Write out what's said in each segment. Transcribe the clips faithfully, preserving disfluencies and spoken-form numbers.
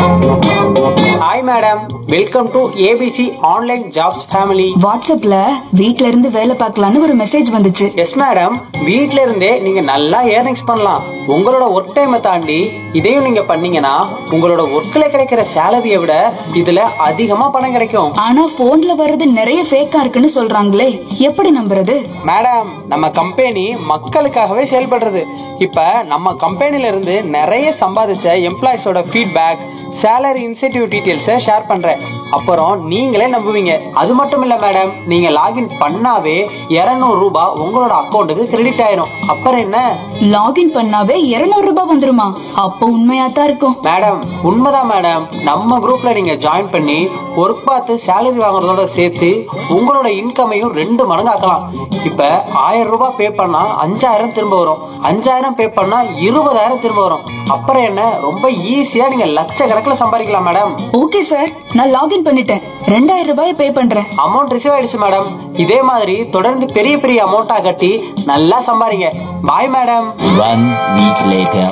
Hi madam, welcome to ABC online jobs family. வாட்ஸ்அப்ல வீட்ல இருந்து வேலை பார்க்கலான்னு ஒரு மெசேஜ் வந்துச்சு. எஸ் மேடம், வீட்ல இருந்தே நீங்க நல்லா ஏர்னிங்ஸ் பண்ணலாம். உங்களோட ஒர்க் டைமை தாண்டி இதையும் நீங்க பண்ணீங்கன்னா உங்களோட ஒர்க்ல கிடைக்கிற சேலரியை விட இதுல அதிகமா பணம் கிடைக்கும். ஆனா போன்ல வர்றது நிறைய ஃபேக்கா இருக்குன்னு சொல்றாங்களே, எப்படி நம்புறது? மேடம், நம்ம கம்பெனி மக்களுக்காகவே செயல்படுறது. இப்ப நம்ம கம்பெனில இருந்து நிறைய சம்பாதிச்ச எம்ப்ளாயிஸோட ஃபீட்பேக், சேலரி இன்சென்டிவ் டீடைல்ஸை ஷேர் பண்றேன். அப்புறம் நீங்களே நம்புவீங்க. அது மட்டும் இல்ல மேடம், நீங்க லாகின் பண்ணாவே இருநூறு ரூபாய் உங்களோட அக்கௌண்ட்டுக்கு கிரெடிட் ஆயிரும். அப்புறம் என்ன, லாகின் பண்ணாவே இருநூறு ரூபாய் வந்துருமா? அப்போ உண்மையா தான் இருக்கும். மேடம் உண்மைதான் மேடம். நம்ம குரூப்ல நீங்க ஜாயின் பண்ணி ஒர்க் பார்த்து சேலரி வாங்குறதோட சேர்த்து உங்களோட இன்கமையும் ரெண்டு மடங்கு ஆக்கலாம். இப்ப ஆயிரம் ரூபாய் பே பண்ணா அஞ்சாயிரம் திரும்ப வரும், அஞ்சாயிரம் பே பண்ணா இருபதாயிரம் திரும்ப வரும். அப்புறம் என்ன, ரொம்ப ஈஸியா நீங்க லட்சக்கணக்கில் சம்பாதிக்கலாம் மேடம். ஓகே சார், நான் லாகின் பண்ணிட்டேன். ரெண்டாயிரம் ரூபாய் பே பண்றேன். அமௌண்ட் ரிசீவ் ஆயிடுச்சு மேடம். இதே மாதிரி தொடர்ந்து பெரிய பெரிய அமௌண்டா கட்டி நல்லா சம்பாதிங்க. Bye madam. One week later.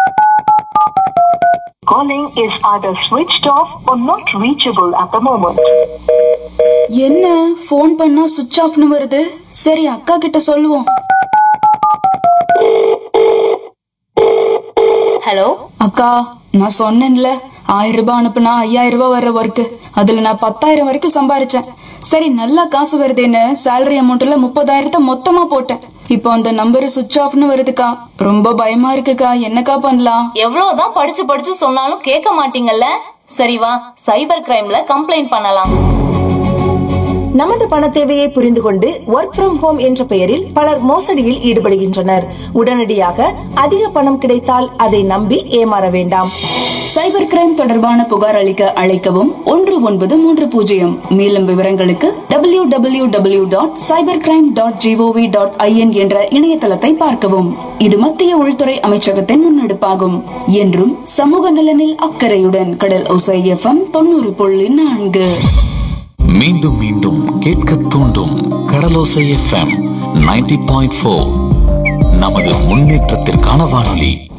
Calling is either switched off or not reachable at the moment. என்ன போன் பண்ணா சுவிட்ச் ஆஃப்னு வருது? சரி, அக்கா கிட்ட சொல்லுவோம். ஹலோ அக்கா, நான் சொன்னேன்ல ஆயிரம் ரூபாய் அனுப்புனா ஐயாயிரம் ரூபாய் வர்ற ஒர்க், அதுல நான் பத்தாயிரம் வரைக்கும் சம்பாரிச்சேன். சரி, நல்லா காசு வருதுன்னு சேலரி அமௌண்ட்ல முப்பதாயிரத்தை மொத்தமா போட்டேன். இப்போ அந்த நம்பர் சுவிட்ச் ஆஃப்னு வருதுக்கா. ரொம்ப பயமா இருக்குக்கா, என்னக்கா பண்ணலாம்? எவ்வளவுதான் படிச்சு படிச்சு சொன்னாலும் கேட்க மாட்டீங்கல்ல. சரி வா, சைபர் கிரைம்ல கம்ப்ளைண்ட் பண்ணலாம். நமது பண தேவையை புரிந்து கொண்டு ஒர்க் ஃப்ரம் ஹோம் என்ற பெயரில் பலர் மோசடியில் ஈடுபடுகின்றனர். உடனடியாக அதிக பணம் கிடைத்தால் அதை நம்பி ஏமாற வேண்டாம். சைபர் கிரைம் தொடர்பான புகார் அளிக்க அழைக்கவும் ஒன்று ஒன்பது மூன்று பூஜ்ஜியம். மேலும் விவரங்களுக்கு W W W dot cyber crime dot gov dot IN என்ற இணையதளத்தை பார்க்கவும். இது மத்திய உள்துறை அமைச்சகத்தின் முன்னெடுப்பாகும். என்றும் சமூக நலனில் அக்கறையுடன் கடல் ஓசை எஃப்எம் தொண்ணூறு புள்ளி நான்கு. மீண்டும் மீண்டும் கேட்க தூண்டும் கடலோசை எஃப்எம் நைன்டி பாயிண்ட் ஃபோர். நமது முன்னேற்றத்திற்கான வானொலி.